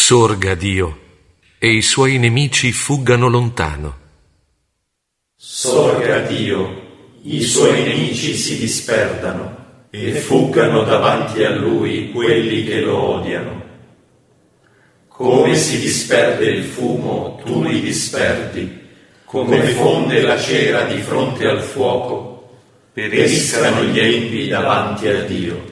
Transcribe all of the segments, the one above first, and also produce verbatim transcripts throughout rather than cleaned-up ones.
Sorga Dio, e i suoi nemici fuggano lontano. Sorga Dio, i suoi nemici si disperdano e fuggano davanti a Lui quelli che lo odiano. Come si disperde il fumo, tu li disperdi, come fonde la cera di fronte al fuoco, periscano gli empi davanti a Dio.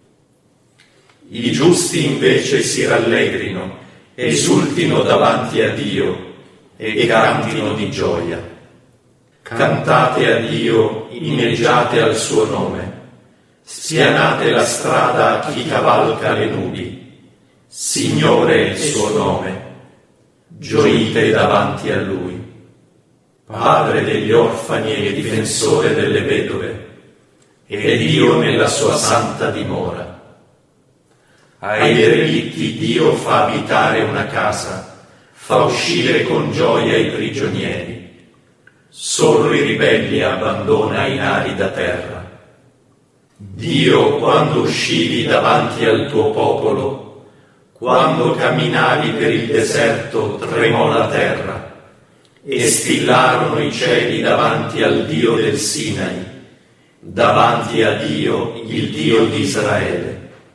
I giusti invece si rallegrino, esultino davanti a Dio e cantino di gioia. Cantate a Dio, inneggiate al suo nome, spianate la strada a chi cavalca le nubi. Signore è il suo nome, gioite davanti a Lui. Padre degli orfani e difensore delle vedove, e Dio nella sua santa dimora. Ai derelitti Dio fa abitare una casa, fa uscire con gioia i prigionieri. Solo i ribelli abbandona in arida terra. Dio, quando uscivi davanti al tuo popolo, quando camminavi per il deserto, tremò la terra, e stillarono i cieli davanti al Dio del Sinai, davanti a Dio, il Dio di Israele.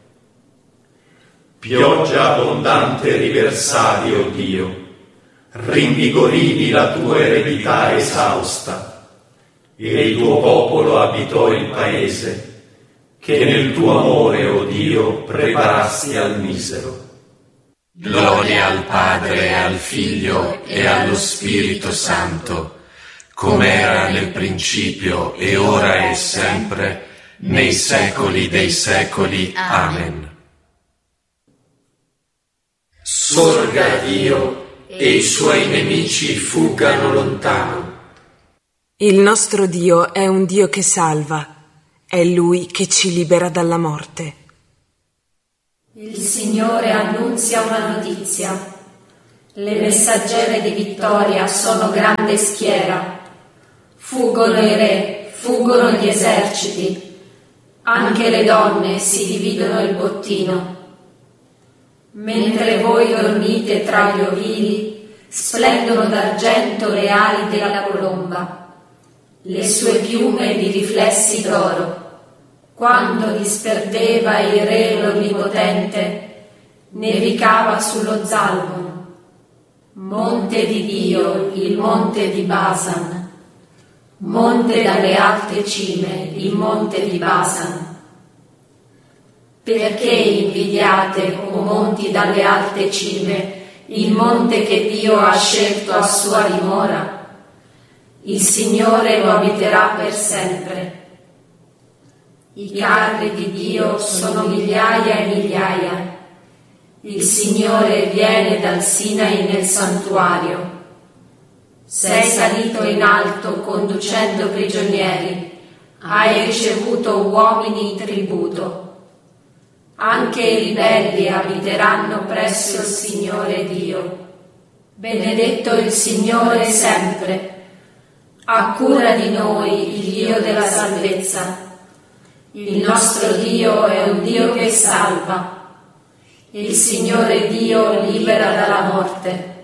Pioggia abbondante riversavi, o Dio, rinvigorivi la tua eredità esausta, e il tuo popolo abitò il paese, che nel tuo amore, o Dio, preparasti al misero. Gloria al Padre, al Figlio e allo Spirito Santo, come era nel principio e ora e sempre, nei secoli dei secoli. Amen. Sorga Dio, e i suoi nemici fuggano lontano. Il nostro Dio è un Dio che salva, è Lui che ci libera dalla morte. Il Signore annunzia una notizia. Le messaggere di vittoria sono grande schiera. Fuggono i re, fuggono gli eserciti. Anche le donne si dividono il bottino. Mentre voi dormite tra gli ovili, splendono d'argento le ali della colomba, le sue piume di riflessi d'oro. Quando disperdeva il re l'Onnipotente, nevicava sullo Zalmon, monte di Dio, il monte di Basan, monte dalle alte cime, il monte di Basan. Perché invidiate, o monti dalle alte cime, il monte che Dio ha scelto a sua dimora? Il Signore lo abiterà per sempre. I carri di Dio sono migliaia e migliaia. Il Signore viene dal Sinai nel santuario. Sei salito in alto conducendo prigionieri, hai ricevuto uomini in tributo. Anche i ribelli abiteranno presso il Signore Dio. Benedetto il Signore sempre. Ha cura di noi il Dio della salvezza. Il nostro Dio è un Dio che salva. Il Signore Dio libera dalla morte.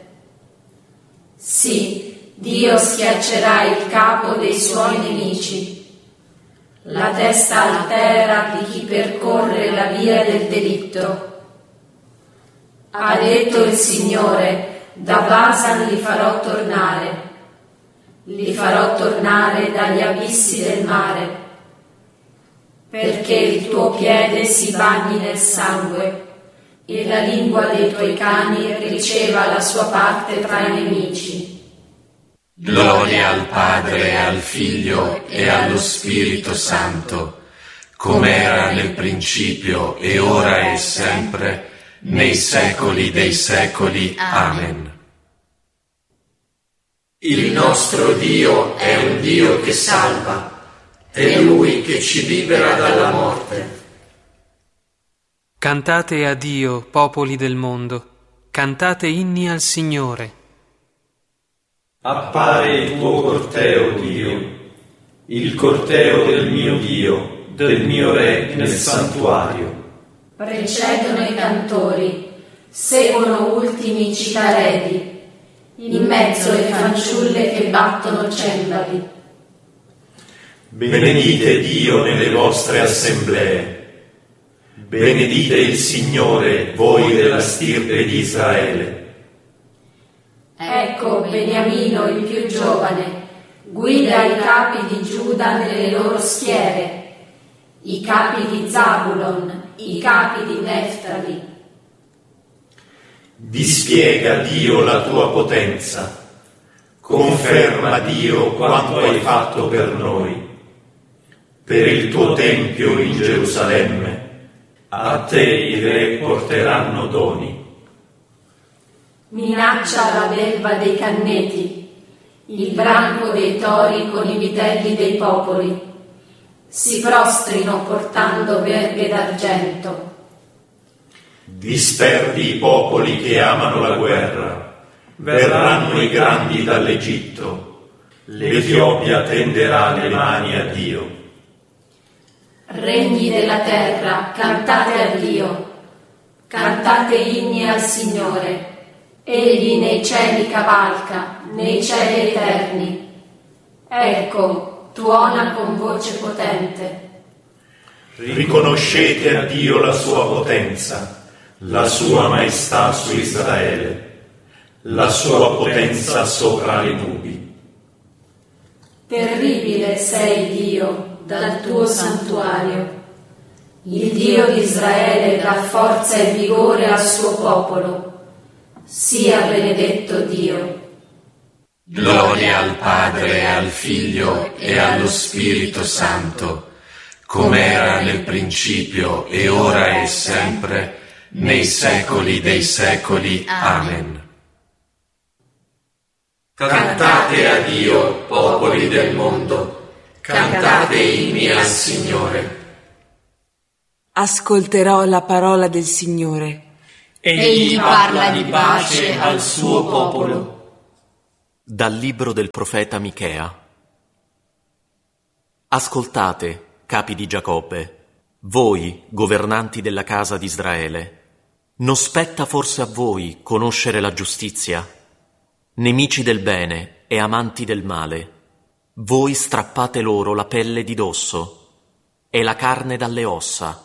Sì, Dio schiaccerà il capo dei suoi nemici. La testa altera di chi percorre la via del delitto. Ha detto il Signore, da Basan li farò tornare. Li farò tornare dagli abissi del mare, perché il tuo piede si bagni nel sangue e la lingua dei tuoi cani riceva la sua parte tra i nemici. Gloria al Padre, al Figlio e allo Spirito Santo, come era nel principio e ora e sempre, nei secoli dei secoli. Amen. Il nostro Dio è un Dio che salva. È Lui che ci libera dalla morte. Cantate a Dio, popoli del mondo, cantate inni al Signore. Appare il tuo corteo, Dio, il corteo del mio Dio, del mio Re nel santuario. Precedono i cantori, seguono ultimi i citarelli, in mezzo le fanciulle che battono cembali. Benedite Dio nelle vostre assemblee, benedite il Signore, voi della stirpe di Israele. Ecco Beniamino il più giovane, guida i capi di Giuda nelle loro schiere, i capi di Zabulon, i capi di Neftali. Dispiega Dio la tua potenza, conferma Dio quanto hai fatto per noi. Per il tuo tempio in Gerusalemme, a te i re porteranno doni. Minaccia la belva dei canneti, il branco dei tori con i vitelli dei popoli. Si prostrino portando verghe d'argento. Disperdi i popoli che amano la guerra, verranno i grandi dall'Egitto, l'Etiopia tenderà le mani a Dio. Regni della terra, cantate a Dio, cantate inni al Signore. Egli nei cieli cavalca, nei cieli eterni. Ecco, tuona con voce potente. Riconoscete a Dio la sua potenza, la sua maestà su Israele, la sua potenza sopra le nubi. Terribile sei Dio dal tuo santuario. Il Dio di Israele dà forza e vigore al suo popolo. Sia benedetto Dio. Gloria al Padre, al Figlio e allo Spirito Santo, come era nel principio e ora e sempre, nei secoli dei secoli. Amen. Cantate a Dio, popoli del mondo, cantate inni al Signore. Ascolterò la parola del Signore. Egli parla di pace al suo popolo. Dal libro del profeta Michea. Ascoltate, capi di Giacobbe, voi, governanti della casa di Israele. Non spetta forse a voi conoscere la giustizia? Nemici del bene e amanti del male, voi strappate loro la pelle di dosso e la carne dalle ossa.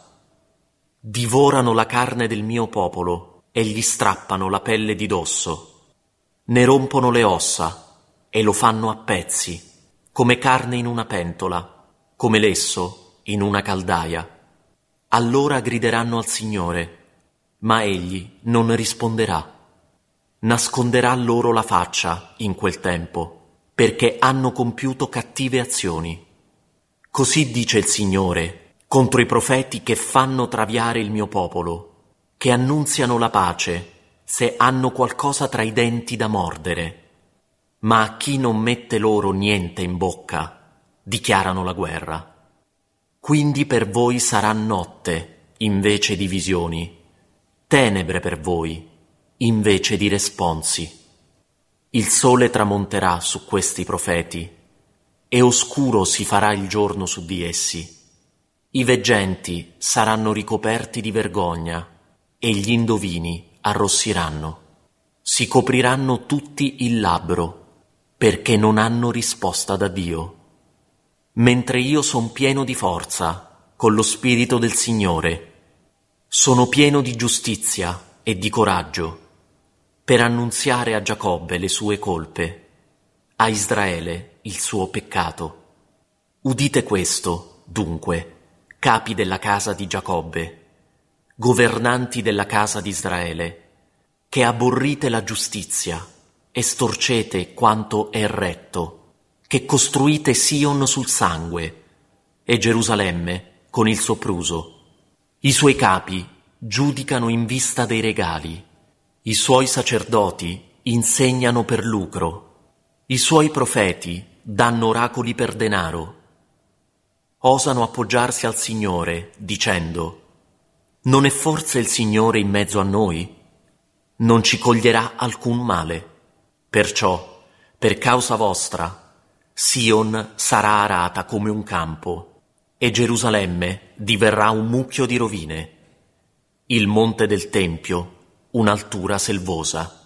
Divorano la carne del mio popolo e gli strappano la pelle di dosso. Ne rompono le ossa e lo fanno a pezzi, come carne in una pentola, come lesso in una caldaia. Allora grideranno al Signore, ma egli non risponderà. Nasconderà loro la faccia in quel tempo, perché hanno compiuto cattive azioni. Così dice il Signore contro i profeti che fanno traviare il mio popolo, che annunziano la pace se hanno qualcosa tra i denti da mordere, ma a chi non mette loro niente in bocca dichiarano la guerra. Quindi per voi sarà notte invece di visioni, tenebre per voi invece di responsi. Il sole tramonterà su questi profeti e oscuro si farà il giorno su di essi. I veggenti saranno ricoperti di vergogna e gli indovini arrossiranno. Si copriranno tutti il labbro perché non hanno risposta da Dio. Mentre io son pieno di forza con lo Spirito del Signore, sono pieno di giustizia e di coraggio per annunziare a Giacobbe le sue colpe, a Israele il suo peccato. Udite questo, dunque, capi della casa di Giacobbe, governanti della casa di Israele, che aborrite la giustizia e storcete quanto è retto, che costruite Sion sul sangue e Gerusalemme con il sopruso. I suoi capi giudicano in vista dei regali, i suoi sacerdoti insegnano per lucro, i suoi profeti danno oracoli per denaro. Osano appoggiarsi al Signore, dicendo: non è forse il Signore in mezzo a noi? Non ci coglierà alcun male. Perciò, per causa vostra, Sion sarà arata come un campo, e Gerusalemme diverrà un mucchio di rovine. Il monte del Tempio un'altura selvosa.